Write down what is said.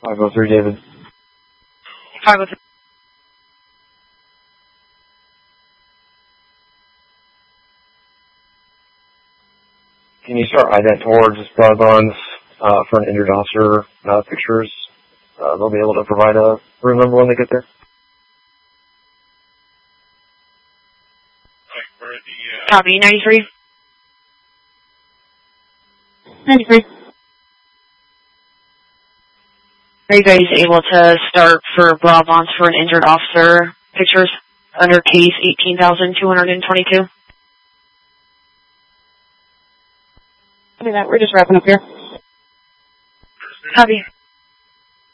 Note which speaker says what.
Speaker 1: 503, David.
Speaker 2: 503.
Speaker 1: Can you start ident towards Broadbonds for an injured officer pictures? They'll be able to provide a room number when they get there.
Speaker 2: Copy, 93.
Speaker 3: 93.
Speaker 2: Are you guys able to start for Broadbonds for an injured officer pictures under case 18,222?
Speaker 3: Copy that. We're just wrapping up here.
Speaker 2: Copy.